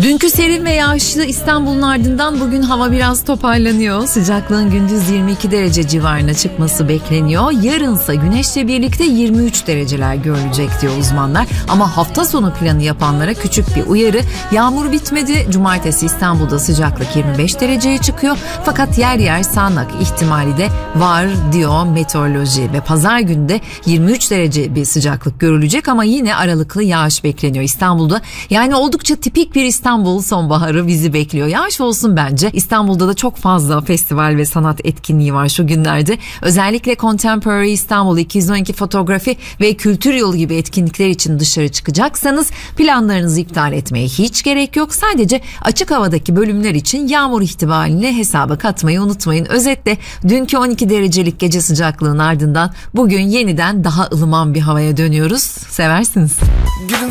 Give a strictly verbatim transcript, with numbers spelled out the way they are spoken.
Dünkü serin ve yağışlı İstanbul'un ardından bugün hava biraz toparlanıyor. Sıcaklığın gündüz yirmi iki derece civarına çıkması bekleniyor. Yarınsa güneşle birlikte yirmi üç dereceler görülecek diyor uzmanlar. Ama hafta sonu planı yapanlara küçük bir uyarı. Yağmur bitmedi. Cumartesi İstanbul'da sıcaklık yirmi beş dereceye çıkıyor. Fakat yer yer sağanak ihtimali de var diyor meteoroloji. Ve pazar günü de yirmi üç derece bir sıcaklık görülecek ama yine aralıklı yağış bekleniyor İstanbul'da. Yani oldukça tipik bir İstanbul sonbaharı bizi bekliyor. Yağış olsun bence. İstanbul'da da çok fazla festival ve sanat etkinliği var şu günlerde. Özellikle Contemporary İstanbul, iki yüz on iki fotoğrafi ve kültür yolu gibi etkinlikler için dışarı çıkacaksanız planlarınızı iptal etmeye hiç gerek yok. Sadece açık havadaki bölümler için yağmur ihtimalini hesaba katmayı unutmayın. Özetle dünkü on iki derecelik gece sıcaklığın ardından bugün yeniden daha ılıman bir havaya dönüyoruz. Seversiniz. Gülüm